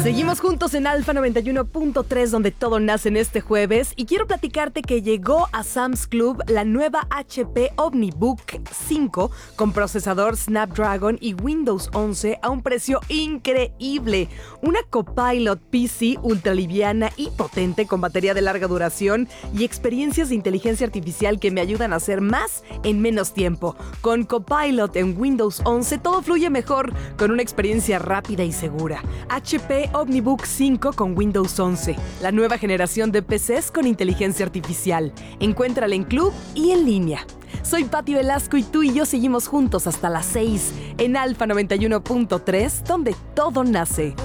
Seguimos juntos en Alfa 91.3, donde todo nace en este jueves, y quiero platicarte que llegó a Sam's Club la nueva HP OmniBook 5 con procesador Snapdragon y Windows 11 a un precio increíble. Una Copilot PC ultraliviana y potente con batería de larga duración y experiencias de inteligencia artificial que me ayudan a hacer más en menos tiempo. Con Copilot en Windows 11 todo fluye mejor con una experiencia rápida y segura. HP OmniBook 5 con Windows 11, la nueva generación de PCs con inteligencia artificial. Encuéntrala en Club y en línea. Soy Pati Velasco y tú y yo seguimos juntos hasta las 6 en Alfa 91.3, donde todo nace.